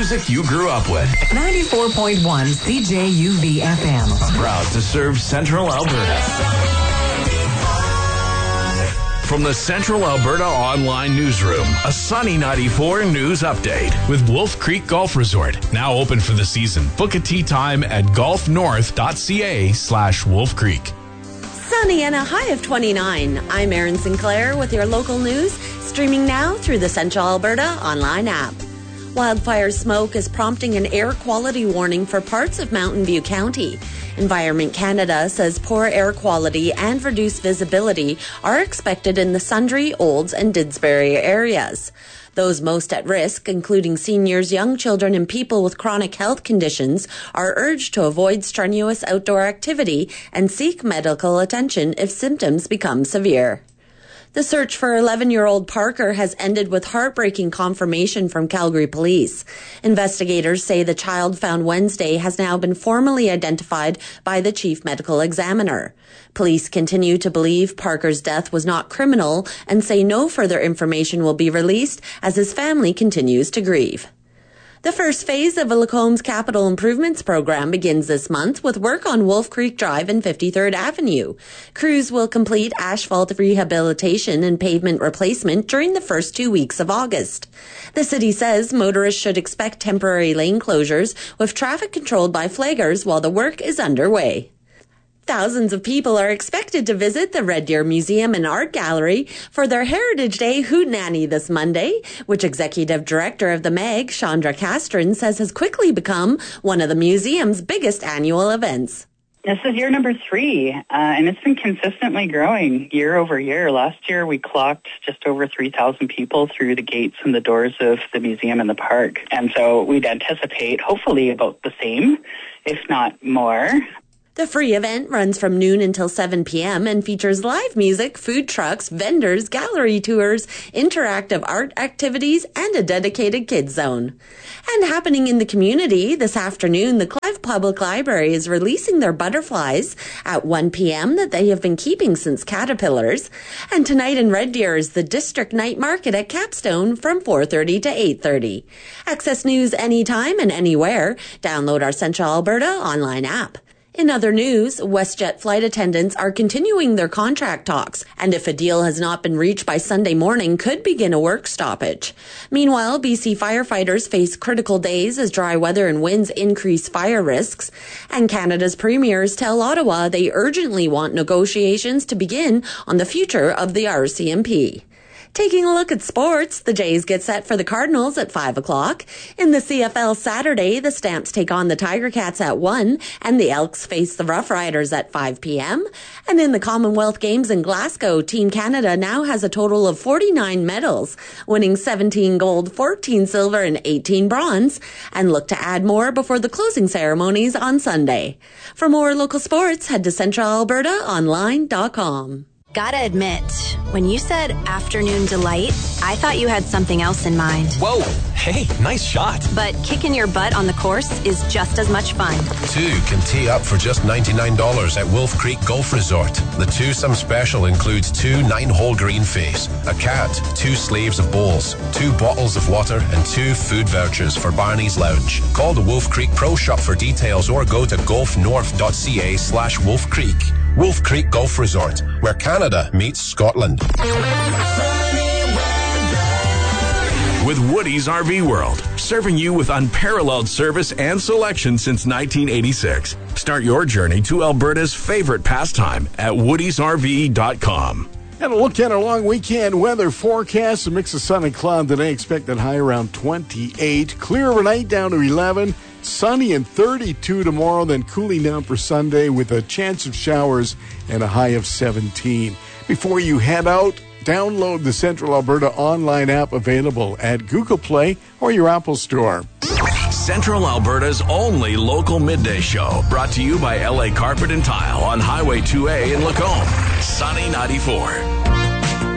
music you grew up with. 94.1 CJUV FM. Proud to serve Central Alberta. From the Central Alberta Online Newsroom, a Sunny 94 news update with Wolf Creek Golf Resort. Now open for the season. Book a tee time at golfnorth.ca/Wolf Creek. Sunny and a high of 29. I'm Erin Sinclair with your local news, streaming now through the Central Alberta Online app. Wildfire smoke is prompting an air quality warning for parts of Mountain View County. Environment Canada says poor air quality and reduced visibility are expected in the Sundre, Olds, and Didsbury areas. Those most at risk, including seniors, young children, and people with chronic health conditions, are urged to avoid strenuous outdoor activity and seek medical attention if symptoms become severe. The search for 11-year-old Parker has ended with heartbreaking confirmation from Calgary Police. Investigators say the child found Wednesday has now been formally identified by the chief medical examiner. Police continue to believe Parker's death was not criminal and say no further information will be released as his family continues to grieve. The first phase of a Lacomb's Capital Improvements Program begins this month with work on Wolf Creek Drive and 53rd Avenue. Crews will complete asphalt rehabilitation and pavement replacement during the first 2 weeks of August. The city says motorists should expect temporary lane closures with traffic controlled by flaggers while the work is underway. Thousands of people are expected to visit the Red Deer Museum and Art Gallery for their Heritage Day Hootenanny this Monday, which Executive Director of the MEG, Chandra Castron, says has quickly become one of the museum's biggest annual events. This is year number 3, and it's been consistently growing year over year. Last year, we clocked just over 3,000 people through the gates and the doors of the museum and the park. And so we'd anticipate hopefully about the same, if not more. The free event runs from noon until 7 p.m. and features live music, food trucks, vendors, gallery tours, interactive art activities, and a dedicated kids zone. And happening in the community, this afternoon, the Clive Public Library is releasing their butterflies at 1 p.m. that they have been keeping since caterpillars. And tonight in Red Deer is the District Night Market at Capstone from 4:30 to 8:30. Access news anytime and anywhere. Download our Central Alberta online app. In other news, WestJet flight attendants are continuing their contract talks, and if a deal has not been reached by Sunday morning, could begin a work stoppage. Meanwhile, BC firefighters face critical days as dry weather and winds increase fire risks, and Canada's premiers tell Ottawa they urgently want negotiations to begin on the future of the RCMP. Taking a look at sports, the Jays get set for the Cardinals at 5 o'clock. In the CFL Saturday, the Stamps take on the Tiger Cats at 1, and the Elks face the Rough Riders at 5 p.m. And in the Commonwealth Games in Glasgow, Team Canada now has a total of 49 medals, winning 17 gold, 14 silver, and 18 bronze, and look to add more before the closing ceremonies on Sunday. For more local sports, head to centralalbertaonline.com. Gotta admit, when you said afternoon delight, I thought you had something else in mind. Whoa, hey, nice shot. But kicking your butt on the course is just as much fun. 2 can tee up for just $99 at Wolf Creek Golf Resort. The twosome special includes 2 9-hole green face, a cat, 2 sleeves of bowls, 2 bottles of water, and 2 food vouchers for Barney's Lounge. Call the Wolf Creek Pro Shop for details or go to golfnorth.ca/Wolf Creek. Wolf Creek Golf Resort, where Canada meets Scotland. With Woody's RV World, serving you with unparalleled service and selection since 1986. Start your journey to Alberta's favorite pastime at woodysrv.com. And a look at our long weekend weather forecast. A mix of sun and cloud today. Expected high around 28. Clear overnight down to 11. Sunny and 32 tomorrow, then cooling down for Sunday with a chance of showers and a high of 17. Before you head out, download the Central Alberta online app available at Google Play or your Apple Store. Central Alberta's only local midday show, brought to you by LA Carpet and Tile on Highway 2A in Lacombe. Sunny 94.